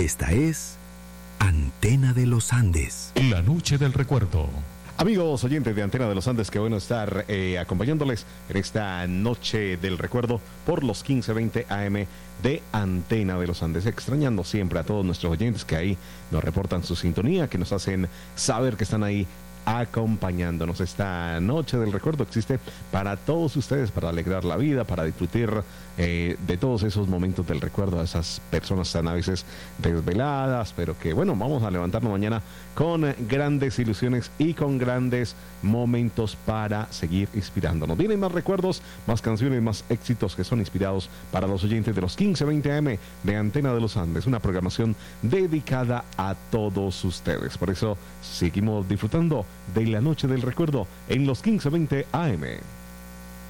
Esta es Antena de los Andes. La noche del recuerdo. Amigos oyentes de Antena de los Andes, qué bueno estar acompañándoles en esta noche del recuerdo por los 15:20 AM de Antena de los Andes, extrañando siempre a todos nuestros oyentes que ahí nos reportan su sintonía, que nos hacen saber que están ahí acompañándonos. Esta noche del recuerdo existe para todos ustedes, para alegrar la vida, para disfrutar de todos esos momentos del recuerdo a esas personas tan a veces desveladas, pero que bueno, vamos a levantarnos mañana con grandes ilusiones y con grandes momentos para seguir inspirándonos. Vienen más recuerdos, más canciones, más éxitos que son inspirados para los oyentes de los 15:20 AM de Antena de los Andes, una programación dedicada a todos ustedes. Por eso seguimos disfrutando de la noche del recuerdo en los 15:20 AM.